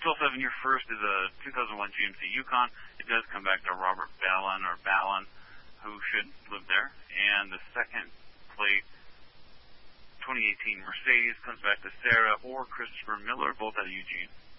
12-7, your first is a 2001 GMC Yukon. It does come back to Robert Ballin, who should live there. And the second plate, 2018 Mercedes, comes back to Sarah or Christopher Miller, both out of Eugene.